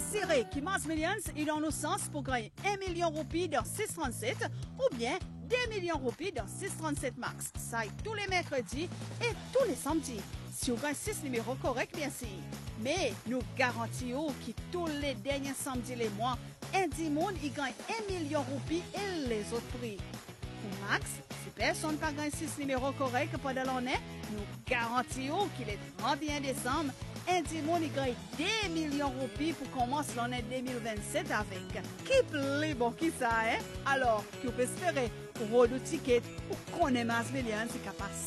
serré qui Mars Millions est dans le sens pour gagner 1 million de roupies dans 637 ou bien 2 millions de roupies dans 637 max. Ça est tous les mercredis et tous les samedis. Si vous gagnez 6 numéros corrects, bien sûr. Mais nous garantissons que tous les derniers samedis les mois, un monde il gagne 1 million de roupies et les autres prix. Pour Max, si personne n'a pas gagné 6 numéros corrects pendant l'année, nous garantissons qu'il est 31 décembre, un monde il gagne 2 millions de roupies pour commencer l'année 2027 avec. Qui plus bon qui ça, hein? Alors, que vous espérez pour vos tickets pour qu'on ait Mars Millions, c'est capable